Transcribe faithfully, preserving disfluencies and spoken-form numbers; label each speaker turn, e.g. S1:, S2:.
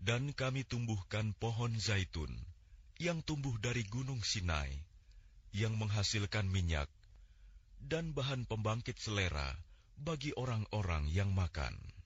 S1: Dan kami tumbuhkan pohon zaitun yang tumbuh dari gunung Sinai, yang menghasilkan minyak dan bahan pembangkit selera bagi orang-orang yang makan.